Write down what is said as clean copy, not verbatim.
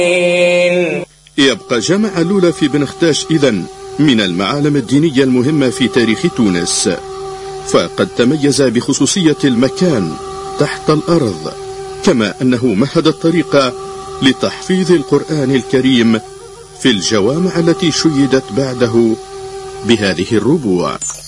يبقى جامع لولا في بنختاش إذن من المعالم الدينية المهمة في تاريخ تونس، فقد تميز بخصوصية المكان تحت الأرض، كما أنه مهد الطريق لتحفيظ القرآن الكريم في الجوامع التي شيدت بعده بهذه الربوع.